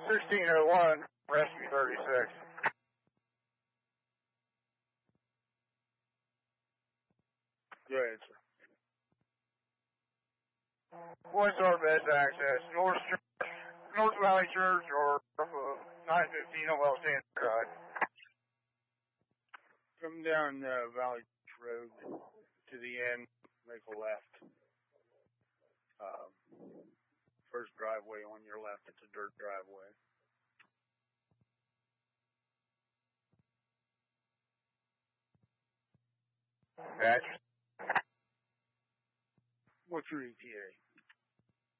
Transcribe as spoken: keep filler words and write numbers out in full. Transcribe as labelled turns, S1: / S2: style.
S1: sixteen oh one, Rescue thirty-six.
S2: Go ahead, sir.
S1: What's our best access? North Church, North Valley Church or uh, nine fifteen O L Sand Drive?
S2: Come down uh, Valley Road to the end, make a left. Um, first driveway on your left, it's a dirt driveway.
S1: Gotcha.
S2: What's your E T A?